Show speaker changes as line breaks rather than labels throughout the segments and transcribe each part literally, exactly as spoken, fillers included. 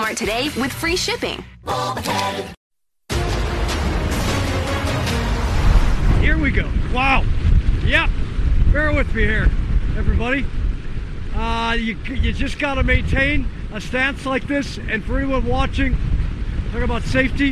Walmart today with free shipping.
Here we go. Wow. Yep. Bear with me here, everybody. Uh, you, you just got to maintain a stance like this. And for anyone watching, talk about safety.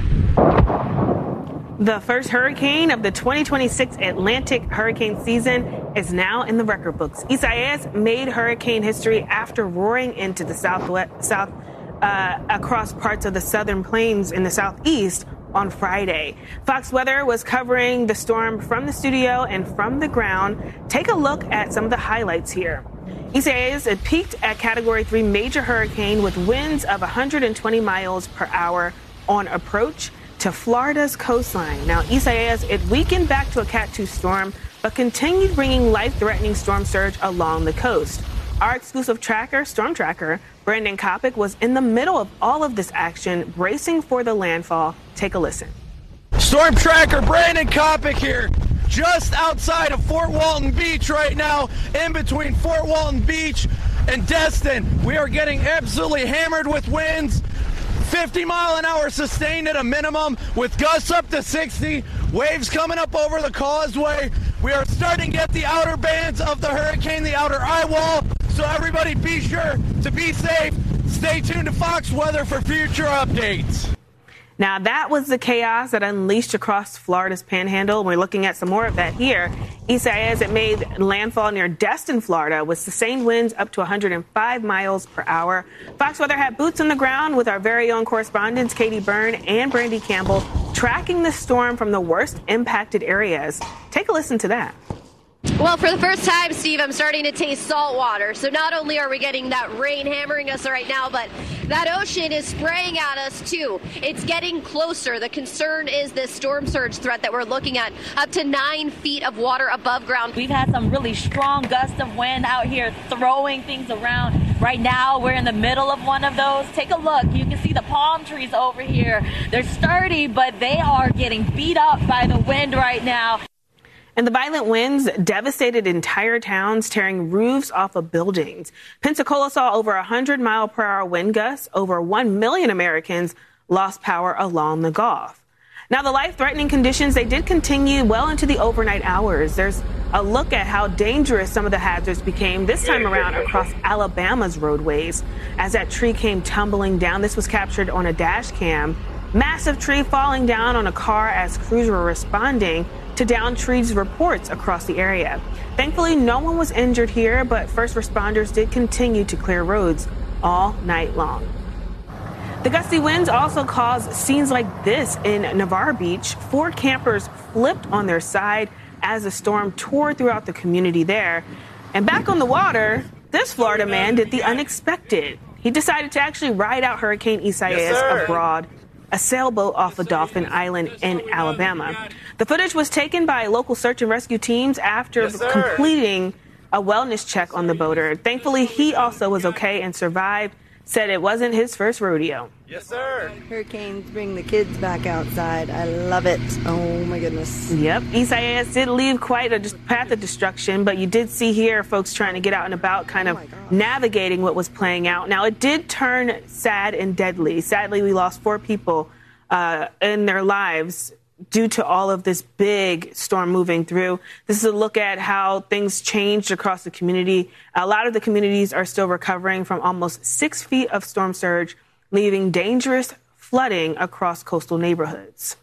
The first hurricane of the twenty twenty-six Atlantic hurricane season is now in the record books. Isaias made hurricane history after roaring into the southwest, south uh, across parts of the southern plains in the southeast on Friday. Fox Weather was covering the storm from the studio and from the ground. Take a look at some of the highlights here. Isaias it peaked at Category three major hurricane with winds of one hundred twenty miles per hour on approach to Florida's coastline. Now, Isaias, it weakened back to a Cat two storm, but continued bringing life-threatening storm surge along the coast. Our exclusive tracker, Storm Tracker, Brandon Kopic, was in the middle of all of this action, bracing for the landfall. Take a listen.
Storm Tracker Brandon Kopic here, just outside of Fort Walton Beach right now, in between Fort Walton Beach and Destin. We are getting absolutely hammered with winds. fifty mile an hour sustained at a minimum with gusts up to sixty, waves coming up over the causeway. We are starting to get the outer bands of the hurricane, the outer eye wall. So everybody be sure to be safe. Stay tuned to Fox Weather for future updates.
Now, that was the chaos that unleashed across Florida's panhandle. We're looking at some more of that here. Isaias, it made landfall near Destin, Florida, with sustained winds up to one hundred five miles per hour. Fox Weather had boots on the ground with our very own correspondents, Katie Byrne and Brandy Campbell, tracking the storm from the worst impacted areas. Take a listen to that.
Well, for the first time, Steve, I'm starting to taste salt water. So not only are we getting that rain hammering us right now, but that ocean is spraying at us, too. It's getting closer. The concern is this storm surge threat that we're looking at, up to nine feet of water above ground.
We've had some really strong gusts of wind out here throwing things around. Right now, we're in the middle of one of those. Take a look. You can see the palm trees over here. They're sturdy, but they are getting beat up by the wind right now.
And the violent winds devastated entire towns, tearing roofs off of buildings. Pensacola saw over one hundred mile per hour wind gusts. Over one million Americans lost power along the Gulf. Now, the life-threatening conditions, they did continue well into the overnight hours. There's a look at how dangerous some of the hazards became this time around across Alabama's roadways as that tree came tumbling down. This was captured on a dash cam. Massive tree falling down on a car as crews were responding to downed trees reports across the area. Thankfully, no one was injured here, but first responders did continue to clear roads all night long. The gusty winds also caused scenes like this in Navarre Beach. Four campers flipped on their side as the storm tore throughout the community there. And back on the water, this Florida man did the unexpected. He decided to actually ride out Hurricane Isaias yes, abroad, a sailboat off of Dauphin Island in Alabama. The footage was taken by local search and rescue teams after yes, completing a wellness check on the boater. Thankfully, he also was okay and survived, said it wasn't his first rodeo.
Yes, sir. Hurricanes bring the kids back outside. I love it. Oh, my goodness.
Yep. Isaias did leave quite a path of destruction, but you did see here folks trying to get out and about, kind of oh navigating what was playing out. Now, it did turn sad and deadly. Sadly, we lost four people uh, in their lives due to all of this big storm moving through. This is a look at how things changed across the community. A lot of the communities are still recovering from almost six feet of storm surge, leaving dangerous flooding across coastal neighborhoods.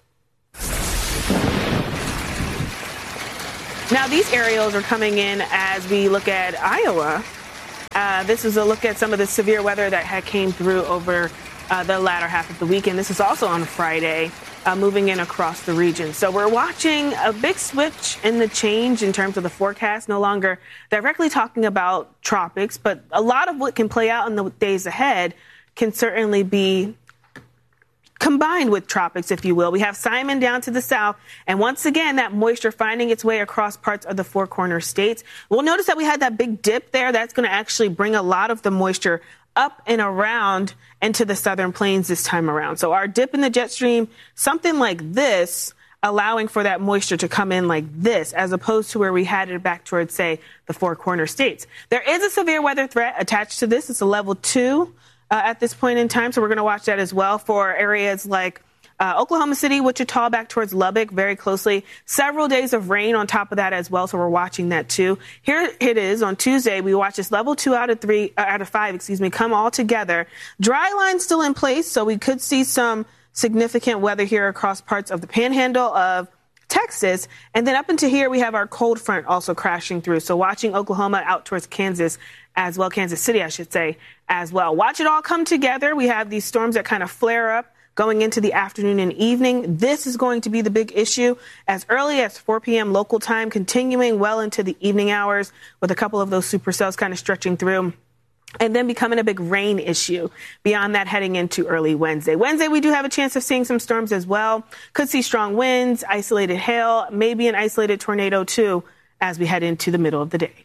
Now, these aerials are coming in as we look at Iowa. Uh, this is a look at some of the severe weather that had came through over uh, the latter half of the weekend. This is also on Friday, uh, moving in across the region. So we're watching a big switch in the change in terms of the forecast, no longer directly talking about tropics, but a lot of what can play out in the days ahead can certainly be combined with tropics, if you will. We have Simon down to the south, and once again, that moisture finding its way across parts of the Four Corners states. We'll notice that we had that big dip there. That's going to actually bring a lot of the moisture up and around into the southern plains this time around. So our dip in the jet stream, something like this, allowing for that moisture to come in like this, as opposed to where we had it back towards, say, the Four Corners states. There is a severe weather threat attached to this. It's a level two. uh, at this point in time. So we're going to watch that as well for areas like Uh, Oklahoma City, Wichita, back towards Lubbock, very closely. Several days of rain on top of that as well, so we're watching that too. Here it is on Tuesday. We watch this level two out of three, uh, out of five, excuse me, come all together. Dry line still in place, so we could see some significant weather here across parts of the panhandle of Texas. And then up into here, we have our cold front also crashing through. So watching Oklahoma out towards Kansas as well, Kansas City, I should say, as well. Watch it all come together. We have these storms that kind of flare up going into the afternoon and evening. This is going to be the big issue as early as four p.m. local time, continuing well into the evening hours with a couple of those supercells kind of stretching through and then becoming a big rain issue beyond that heading into early Wednesday. Wednesday, we do have a chance of seeing some storms as well. Could see strong winds, isolated hail, maybe an isolated tornado too as we head into the middle of the day.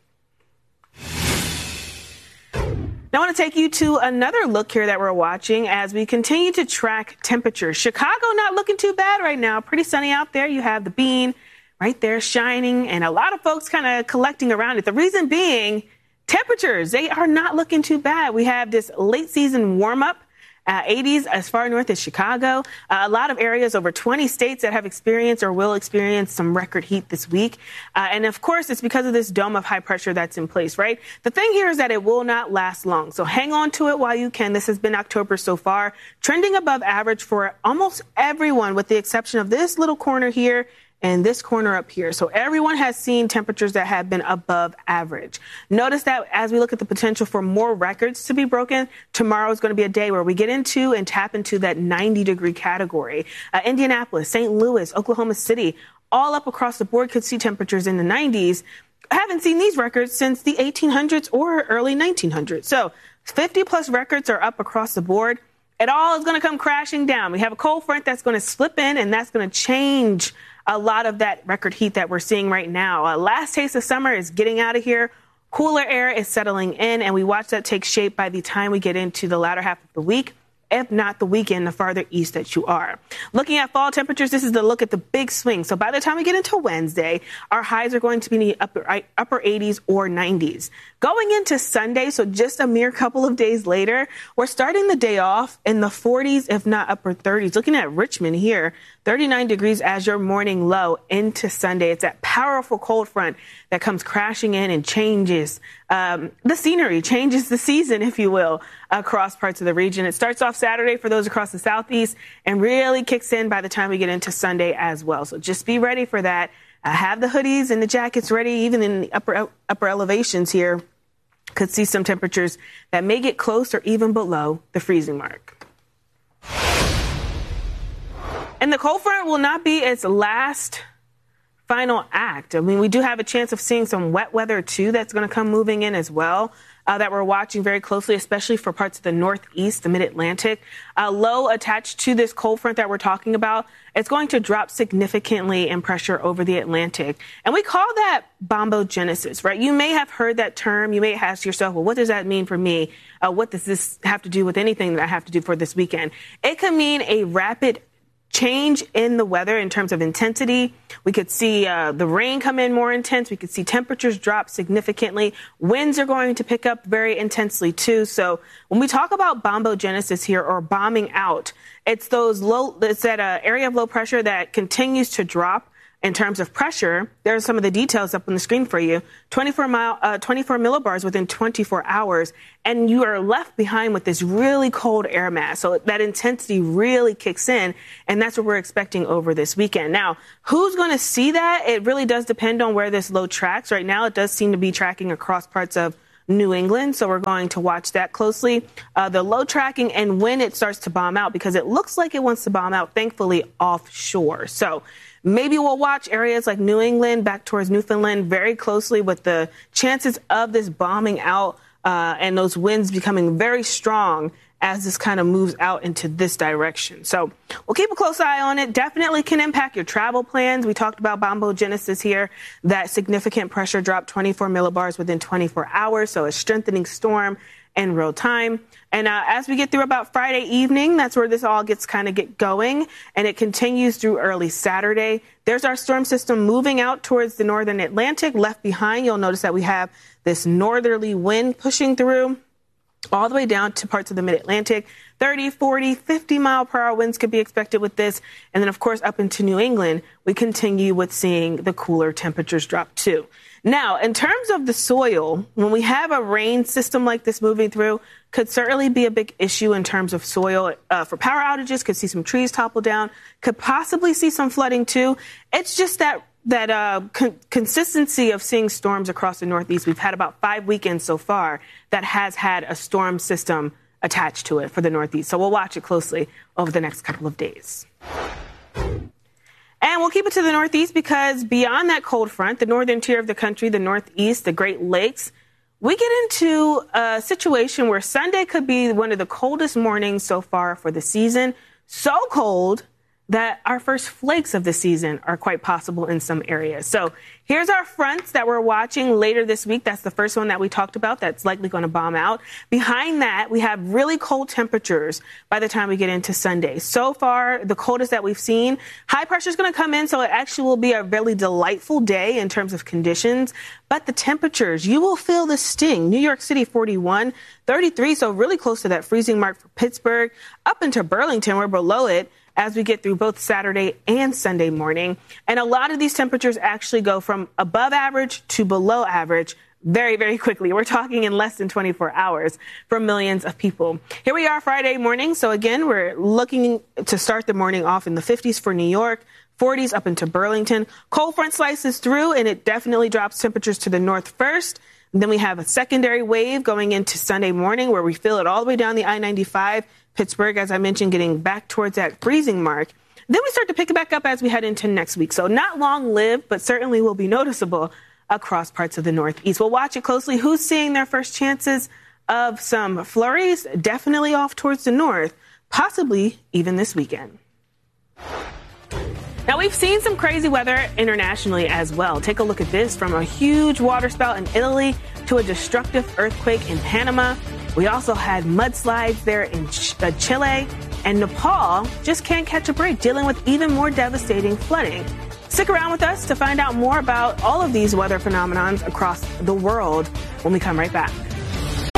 Now, I want to take you to another look here that we're watching as we continue to track temperatures. Chicago not looking too bad right now. Pretty sunny out there. You have the bean right there shining and a lot of folks kind of collecting around it. The reason being temperatures, they are not looking too bad. We have this late season warm up. Uh, eighties as far north as Chicago. Uh, a lot of areas, over twenty states that have experienced or will experience some record heat this week. Uh, and of course, it's because of this dome of high pressure that's in place, right? The thing here is that it will not last long. So hang on to it while you can. This has been October so far, trending above average for almost everyone with the exception of this little corner here and this corner up here. So everyone has seen temperatures that have been above average. Notice that as we look at the potential for more records to be broken, tomorrow is going to be a day where we get into and tap into that ninety degree category. Uh, Indianapolis, Saint Louis, Oklahoma City, all up across the board could see temperatures in the nineties. I haven't seen these records since the eighteen hundreds or early nineteen hundreds. So fifty plus records are up across the board. It all is going to come crashing down. We have a cold front that's going to slip in, and that's going to change a lot of that record heat that we're seeing right now. Uh, last taste of summer is getting out of here. Cooler air is settling in, and we watch that take shape by the time we get into the latter half of the week, if not the weekend, the farther east that you are. Looking at fall temperatures, this is the look at the big swing. So by the time we get into Wednesday, our highs are going to be in the upper, upper eighties or nineties. Going into Sunday, so just a mere couple of days later, we're starting the day off in the forties, if not upper thirties. Looking at Richmond here, thirty-nine degrees as your morning low into Sunday. It's that powerful cold front that comes crashing in and changes um, the scenery, changes the season, if you will, across parts of the region. It starts off Saturday for those across the southeast and really kicks in by the time we get into Sunday as well. So just be ready for that. Uh, have the hoodies and the jackets ready, even in the upper upper elevations here. Could see some temperatures that may get close or even below the freezing mark. And the cold front will not be its last final act. I mean, we do have a chance of seeing some wet weather, too, that's going to come moving in as well, uh, that we're watching very closely, especially for parts of the Northeast, the Mid-Atlantic. Uh, low attached to this cold front that we're talking about, it's going to drop significantly in pressure over the Atlantic. And we call that bombogenesis, right? You may have heard that term. You may ask yourself, well, what does that mean for me? Uh, what does this have to do with anything that I have to do for this weekend? It can mean a rapid change in the weather in terms of intensity. We could see uh, the rain come in more intense. We could see temperatures drop significantly. Winds are going to pick up very intensely, too. So when we talk about bombogenesis here, or bombing out, it's those low, it's that uh, area of low pressure that continues to drop in terms of pressure. There are some of the details up on the screen for you. twenty-four mile, uh, twenty-four millibars within twenty-four hours, and you are left behind with this really cold air mass. So that intensity really kicks in, and that's what we're expecting over this weekend. Now, who's going to see that? It really does depend on where this low tracks. Right now, it does seem to be tracking across parts of New England, so we're going to watch that closely. Uh, the low tracking and when it starts to bomb out, because it looks like it wants to bomb out, thankfully, offshore. So maybe we'll watch areas like New England back towards Newfoundland very closely with the chances of this bombing out uh, and those winds becoming very strong as this kind of moves out into this direction. So we'll keep a close eye on it. Definitely can impact your travel plans. We talked about bombogenesis here, that significant pressure drop, twenty-four millibars within twenty-four hours. So a strengthening storm in real time. And uh, as we get through about Friday evening, that's where this all gets kind of get going. And it continues through early Saturday. There's our storm system moving out towards the northern Atlantic. Left behind, you'll notice that we have this northerly wind pushing through. all the way down to parts of the mid-Atlantic. thirty, forty, fifty mile per hour winds could be expected with this. And then, of course, up into New England, we continue with seeing the cooler temperatures drop too. Now, in terms of the soil, when we have a rain system like this moving through, could certainly be a big issue in terms of soil uh, for power outages, could see some trees topple down, could possibly see some flooding too. It's just that that uh, con- consistency of seeing storms across the Northeast. We've had about five weekends so far that has had a storm system attached to it for the Northeast. So we'll watch it closely over the next couple of days. And we'll keep it to the Northeast because beyond that cold front, the northern tier of the country, the Northeast, the Great Lakes, we get into a situation where Sunday could be one of the coldest mornings so far for the season. So cold that our first flakes of the season are quite possible in some areas. So here's our fronts that we're watching later this week. That's the first one that we talked about that's likely going to bomb out. Behind that, we have really cold temperatures by the time we get into Sunday. So far, the coldest that we've seen. High pressure is going to come in, so it actually will be a really delightful day in terms of conditions. But the temperatures, you will feel the sting. New York City, forty-one, thirty-three, so really close to that freezing mark for Pittsburgh. Up into Burlington, we're below it as we get through both Saturday and Sunday morning. And a lot of these temperatures actually go from above average to below average very, very quickly. We're talking in less than twenty-four hours for millions of people. Here we are Friday morning. So again, we're looking to start the morning off in the fifties for New York, forties up into Burlington. Cold front slices through and it definitely drops temperatures to the north first. And then we have a secondary wave going into Sunday morning where we feel it all the way down the I ninety-five. Pittsburgh, as I mentioned, getting back towards that freezing mark. Then we start to pick it back up as we head into next week. So not long-lived, but certainly will be noticeable across parts of the Northeast. We'll watch it closely. Who's seeing their first chances of some flurries? Definitely off towards the north, possibly even this weekend. Now, we've seen some crazy weather internationally as well. Take a look at this, from a huge waterspout in Italy to a destructive earthquake in Panama. We also had mudslides there in Ch- uh, Chile, and Nepal just can't catch a break, dealing with even more devastating flooding. Stick around with us to find out more about all of these weather phenomenons across the world when we come right back.